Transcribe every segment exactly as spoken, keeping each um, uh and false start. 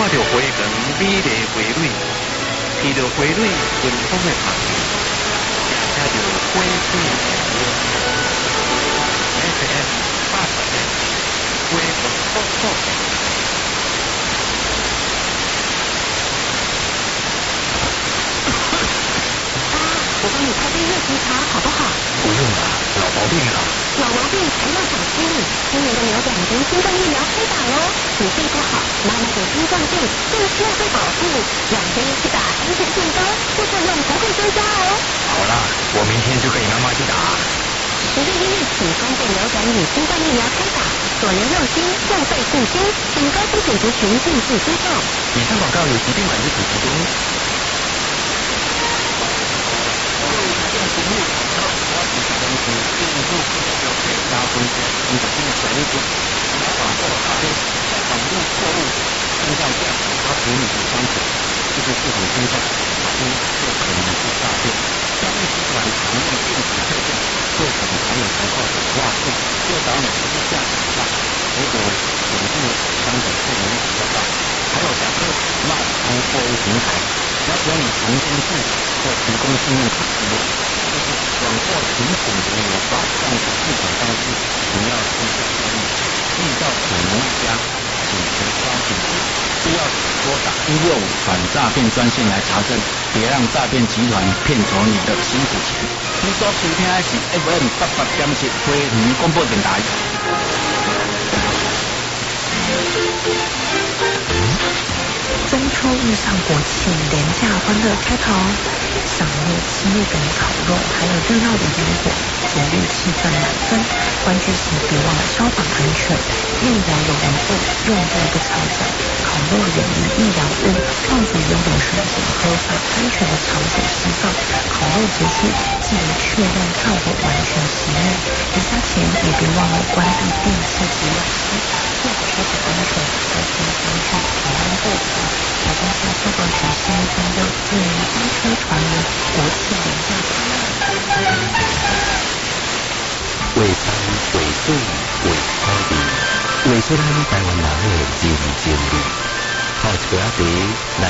看到花园美丽花蕊，闻到花蕊芬芳的香味，也听到花水声音。S F 八十年，花粉丰富。 我帮你开杯热红茶好不好？ 不用了，老毛病了。 老毛病才要小心。今年的流感跟新冠疫苗开打喽，你睡不好，妈妈的心脏病更需要被保护。两个一起打，安全性高，副作用不会增加哦。 好啦，我明天就跟你妈妈去打。 十月一日起，公费流感与新冠疫苗开打，左邻右亲，付费顾亲，请高风险族群尽速接种。 以上广告由疾病管制署提供。节目广告，我是小公司进入就可以加分些，你的进水一组，老板做大杯，在网络购物，按照价格他处理的商品，这个系统生效，打出就可能是诈骗。交易集团常用电子配件，就可能还有投靠的话术，诱导你不是价格上，结果显示商品不容易找到。还有假设卖出货物平台，要求你重新付或提供信用卡记录。转货提醒的有保障的付款方式，不要出现争议。遇到可能卖家，请提高警惕，必要时拨打一六五反诈骗专线来查证，别让诈骗集团骗走你的辛苦钱。你所收听的是 F M 八八点七花莲广播电台。 中秋遇上国庆连假欢乐开跑，赏月吃月饼烤肉，还有热闹的烟火，节日气氛满分。玩具时别忘了消防安全，面摇有人顾，用热不吵脚，烤肉远离易燃物，放逐游泳选择合法安全的场所释放。烤肉结束，记得确认灶火完全熄灭。离家前也别忘了关闭电器及瓦斯，做好消防安全，和平相聚，平安过节。台东县消防局新一中队祝您中秋团圆，国庆连假快乐。 画山画水画土地，画出咱台湾人的人情味。好一杯茶，咱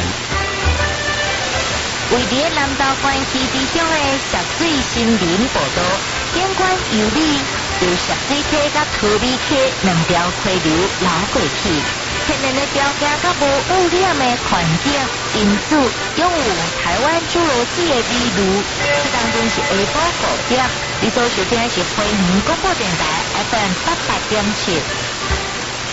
位伫南投县溪之中的石水森林步道，景观优美，由石水溪甲土里溪两条溪流流过去。天然的条件甲无污染的环境，因此拥有台湾侏罗纪的美誉。这当中是下晡五点，你所收听的是花莲广播电台 F M 八八点七。